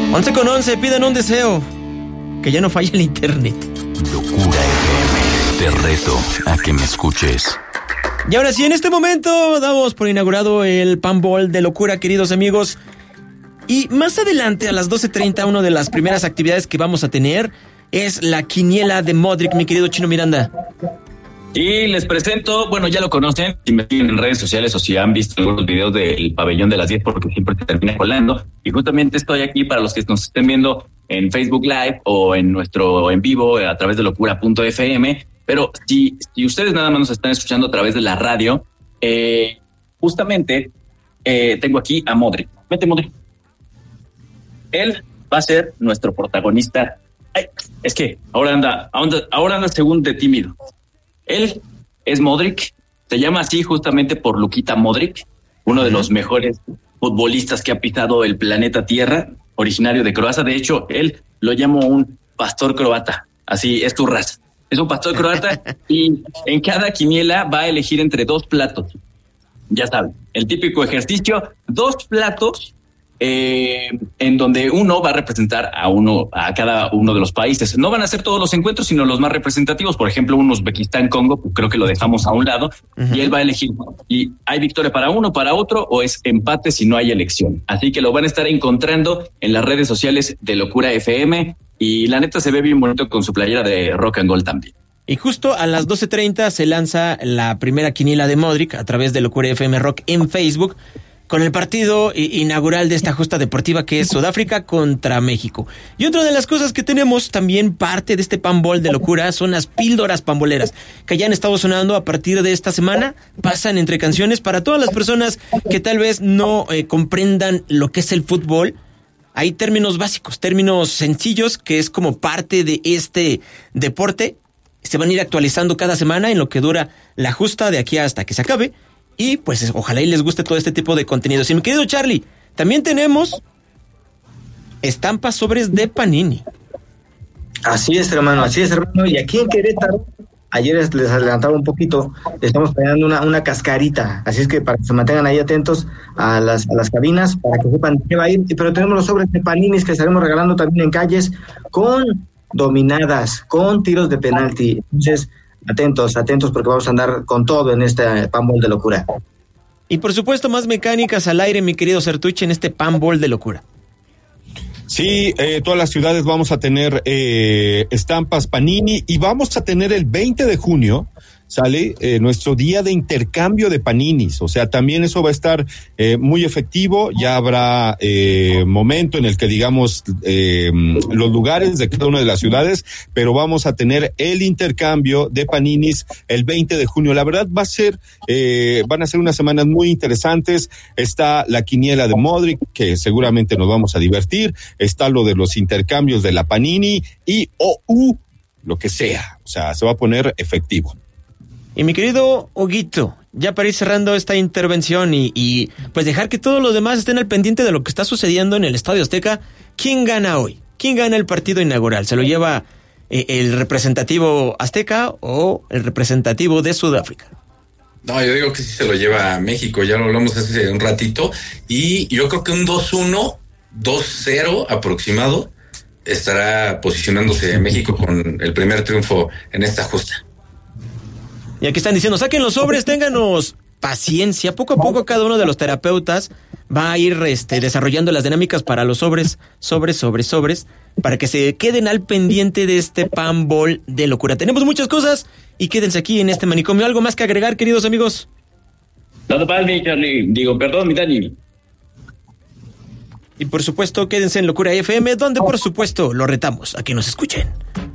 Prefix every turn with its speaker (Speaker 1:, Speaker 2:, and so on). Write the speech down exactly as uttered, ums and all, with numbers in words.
Speaker 1: once con once, pidan un deseo. Que ya no falle el internet.
Speaker 2: Locura F M, te reto a que me escuches.
Speaker 1: Y ahora sí, en este momento damos por inaugurado el Pan Ball de Locura, queridos amigos. Y más adelante, a las doce treinta, una de las primeras actividades que vamos a tener es la quiniela de Modric, mi querido Chino Miranda.
Speaker 3: Y les presento, bueno, ya lo conocen, si me siguen en redes sociales o si han visto algunos videos del pabellón de las diez, porque siempre se termina colando. Y justamente estoy aquí para los que nos estén viendo en Facebook Live o en nuestro en vivo a través de locura punto f m. Pero si, si ustedes nada más nos están escuchando a través de la radio, eh, justamente eh, tengo aquí a Modric. Vete, Modric. Él va a ser nuestro protagonista. Ay, es que ahora anda, ahora, ahora anda según de tímido. Él es Modric, se llama así justamente por Luka Modric, uno de los mejores futbolistas que ha pisado el planeta Tierra, originario de Croacia. De hecho, él lo llamo un pastor croata, así es tu raza. Es un pastor croata y en cada quiniela va a elegir entre dos platos. Ya saben, el típico ejercicio, dos platos eh, en donde uno va a representar a uno, a cada uno de los países. No van a ser todos los encuentros, sino los más representativos. Por ejemplo, un Uzbekistán-Congo, pues creo que lo dejamos a un lado, uh-huh. Y él va a elegir. Y hay victoria para uno, para otro, o es empate si no hay elección. Así que lo van a estar encontrando en las redes sociales de Locura F M. Y la neta se ve bien bonito con su playera de Rock and Gold también.
Speaker 1: Y justo a las doce treinta se lanza la primera quiniela de Modric a través de Locura F M Rock en Facebook, con el partido inaugural de esta justa deportiva que es Sudáfrica contra México. Y otra de las cosas que tenemos también parte de este Pan Ball de Locura son las píldoras pamboleras, que ya han estado sonando a partir de esta semana. Pasan entre canciones para todas las personas que tal vez no eh, comprendan lo que es el fútbol. Hay términos básicos, términos sencillos, que es como parte de este deporte. Se van a ir actualizando cada semana en lo que dura la justa de aquí hasta que se acabe. Y pues ojalá y les guste todo este tipo de contenidos. Y mi querido Charlie, también tenemos estampas sobres de Panini.
Speaker 4: Así es, hermano, así es, hermano. Y aquí en Querétaro, ayer les adelantaba un poquito, estamos pegando una, una cascarita. Así es que para que se mantengan ahí atentos a las, a las cabinas, para que sepan qué va a ir. Pero tenemos los sobres de Paninis que estaremos regalando también en calles con dominadas, con tiros de penalti. Entonces, atentos, atentos, porque vamos a andar con todo en este Pan Ball de Locura.
Speaker 1: Y por supuesto, más mecánicas al aire, mi querido Sertuche, en este Pan Ball de Locura.
Speaker 5: Sí, eh, todas las ciudades vamos a tener eh, estampas Panini y vamos a tener el veinte de junio, sale eh, nuestro día de intercambio de paninis, o sea, también eso va a estar eh, muy efectivo. Ya habrá eh, momento en el que digamos eh, los lugares de cada una de las ciudades, pero vamos a tener el intercambio de paninis el veinte de junio. La verdad va a ser, eh, van a ser unas semanas muy interesantes. Está la quiniela de Modric, que seguramente nos vamos a divertir, está lo de los intercambios de la Panini y o u lo que sea, o sea, se va a poner efectivo.
Speaker 1: Y mi querido Huguito, ya para ir cerrando esta intervención y, y pues dejar que todos los demás estén al pendiente de lo que está sucediendo en el Estadio Azteca, ¿quién gana hoy? ¿Quién gana el partido inaugural? ¿Se lo lleva eh, el representativo azteca o el representativo de Sudáfrica?
Speaker 6: No, yo digo que sí se lo lleva a México, ya lo hablamos hace un ratito, y yo creo que un dos uno, dos cero aproximado estará posicionándose México con el primer triunfo en esta justa.
Speaker 1: Y aquí están diciendo, saquen los sobres, ténganos paciencia. Poco a poco cada uno de los terapeutas va a ir este, desarrollando las dinámicas para los sobres, sobres, sobres, sobres, para que se queden al pendiente de este Pan Ball de Locura. Tenemos muchas cosas y quédense aquí en este manicomio. ¿Algo más que agregar, queridos amigos?
Speaker 3: Nada más, mi Charlie. Digo, perdón, mi Dani.
Speaker 1: Y por supuesto, quédense en Locura F M, donde por supuesto lo retamos a que nos escuchen.